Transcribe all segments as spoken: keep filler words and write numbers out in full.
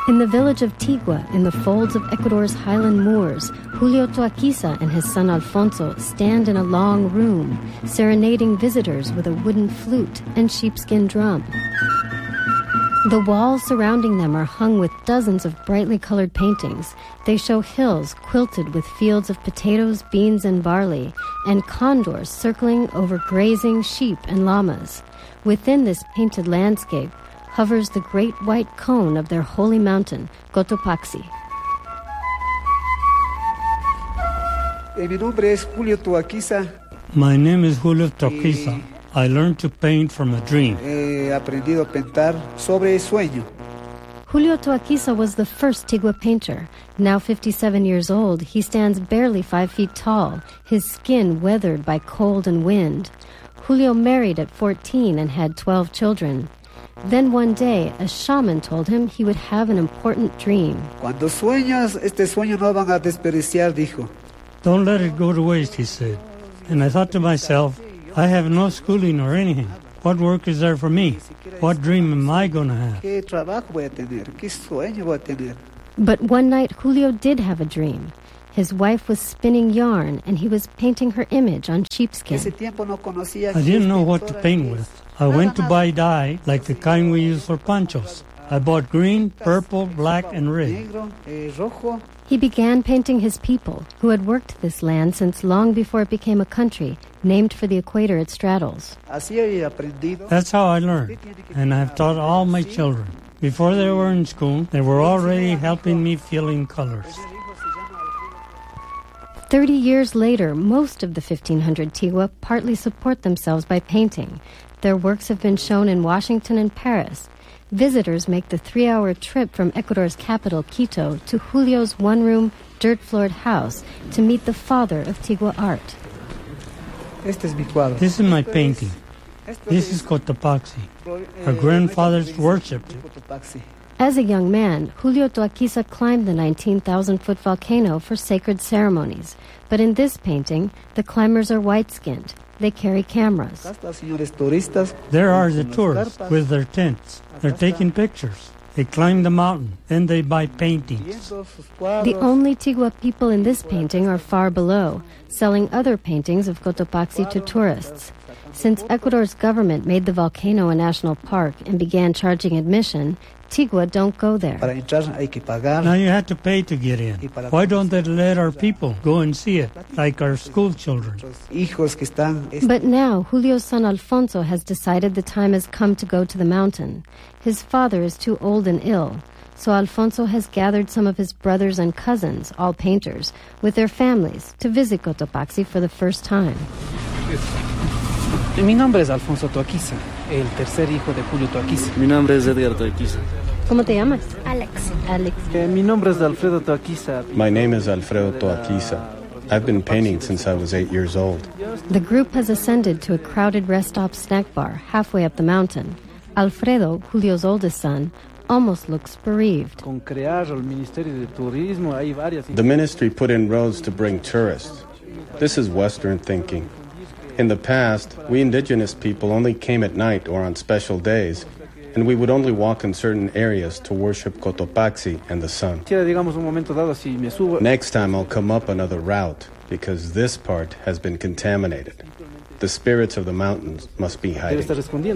In the village of Tigua, in the folds of Ecuador's highland moors, Julio Toaquiza and his son Alfonso stand in a long room, serenading visitors with a wooden flute and sheepskin drum. The walls surrounding them are hung with dozens of brightly colored paintings. They show hills quilted with fields of potatoes, beans, and barley, and condors circling over grazing sheep and llamas. Within this painted landscape hovers the great white cone of their holy mountain, Cotopaxi. Mi nombre es Julio Toaquiza. My name is Julio Toaquiza. I learned to paint from a dream. He aprendido a pintar sobre sueño. Julio Toaquiza was the first Tigua painter. Now fifty-seven years old, he stands barely five feet tall, his skin weathered by cold and wind. Julio married at fourteen and had twelve children. Then one day, a shaman told him he would have an important dream. Cuando sueñas, este sueño no van a desperdiciar, dijo. Don't let it go to waste, he said. And I thought to myself, I have no schooling or anything. What work is there for me? What dream am I going to have? ¿Qué trabajo voy a tener? ¿Qué sueño voy a tener? But one night, Julio did have a dream. His wife was spinning yarn, and he was painting her image on sheepskin. I didn't know what to paint with. I went to buy dye, like the kind we use for ponchos. I bought green, purple, black, and red. He began painting his people, who had worked this land since long before it became a country, named for the equator it straddles. That's how I learned, and I've taught all my children. Before they were in school, they were already helping me fill in colors. Thirty years later, most of the fifteen hundred Tigua partly support themselves by painting. Their works have been shown in Washington and Paris. Visitors make the three-hour trip from Ecuador's capital, Quito, to Julio's one-room, dirt-floored house to meet the father of Tigua art. This is my painting. This is Cotopaxi. Our grandfathers worshipped it. As a young man, Julio Toaquiza climbed the nineteen thousand foot volcano for sacred ceremonies. But in this painting, the climbers are white-skinned. They carry cameras. There are the tourists with their tents. They're taking pictures. They climb the mountain, then they buy paintings. The only Tigua people in this painting are far below, selling other paintings of Cotopaxi to tourists. Since Ecuador's government made the volcano a national park and began charging admission, Tigua don't go there. Now you have to pay to get in. Why don't they let our people go and see it, like our school children? But now, Julio's son Alfonso has decided the time has come to go to the mountain. His father is too old and ill, so Alfonso has gathered some of his brothers and cousins, all painters, with their families to visit Cotopaxi for the first time. Mi nombre es Alfonso Toaquiza, el tercer hijo de Julio Toaquiza. Mi nombre es Edgar Toaquiza. ¿Cómo te llamas? Alex. Alex. Eh, mi nombre es Alfredo Toaquiza. My name is Alfredo Toaquiza. I've been painting since I was eight years old. The group has ascended to a crowded rest stop snack bar halfway up the mountain. Alfredo, Julio's oldest son, almost looks bereaved. The ministry put in roads to bring tourists. This is Western thinking. In the past, we indigenous people only came at night or on special days, and we would only walk in certain areas to worship Cotopaxi and the sun. Next time I'll come up another route, because this part has been contaminated. The spirits of the mountains must be hiding.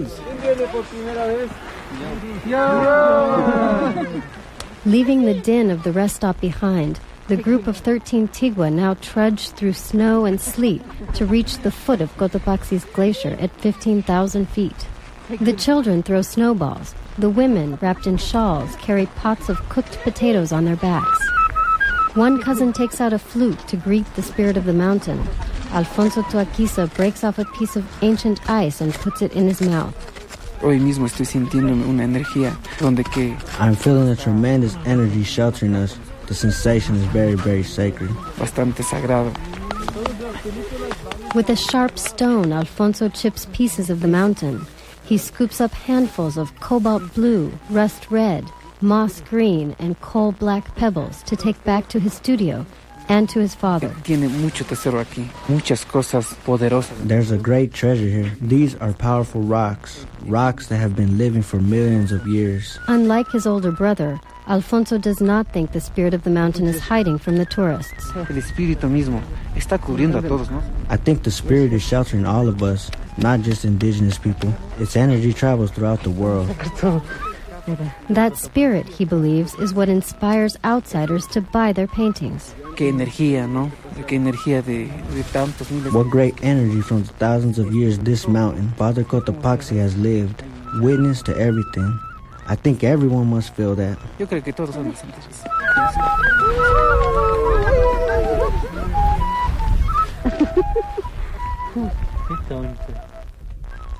Leaving the din of the rest stop behind, the group of thirteen Tigua now trudge through snow and sleet to reach the foot of Cotopaxi's glacier at fifteen thousand feet. The children throw snowballs. The women, wrapped in shawls, carry pots of cooked potatoes on their backs. One cousin takes out a flute to greet the spirit of the mountain. Alfonso Toaquiza breaks off a piece of ancient ice and puts it in his mouth. Hoy mismo estoy sintiendo una energía donde que I'm feeling a tremendous energy sheltering us. The sensation is very, very sacred. Bastante sagrado. With a sharp stone, Alfonso chips pieces of the mountain. He scoops up handfuls of cobalt blue, rust red, moss green, and coal black pebbles to take back to his studio, and to his father. Tiene mucho tesoro aquí, muchas cosas poderosas. There's a great treasure here. These are powerful rocks, rocks that have been living for millions of years. Unlike his older brother, Alfonso does not think the spirit of the mountain is hiding from the tourists. El espíritu mismo está cubriendo a todos, ¿no? I think the spirit is sheltering all of us, not just indigenous people. Its energy travels throughout the world. That spirit, he believes, is what inspires outsiders to buy their paintings. Qué energía, ¿no? Qué energía de, de tantos miles. What great energy from the thousands of years this mountain, Father Cotopaxi, has lived, witness to everything. I think everyone must feel that. Yo creo que todos son santos.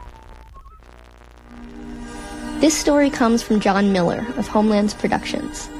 This story comes from John Miller of Homelands Productions.